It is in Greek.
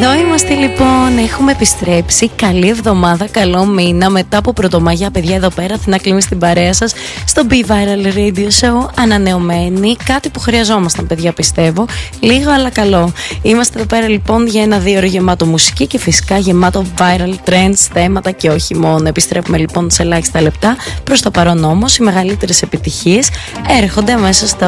Εδώ είμαστε λοιπόν, έχουμε επιστρέψει. Καλή εβδομάδα, καλό μήνα. Μετά από Πρωτομαγιά, παιδιά, εδώ πέρα Αθηνά Κλίμη στην παρέα σας στο Be Viral Radio Show. Ανανεωμένοι, κάτι που χρειαζόμασταν, παιδιά, πιστεύω. Λίγο αλλά καλό. Είμαστε εδώ πέρα λοιπόν για ένα 2 ώρο γεμάτο μουσική και φυσικά γεμάτο viral trends, θέματα και όχι μόνο. Επιστρέφουμε λοιπόν σε ελάχιστα λεπτά. Προς το παρόν όμως, οι μεγαλύτερες επιτυχίες έρχονται μέσα στο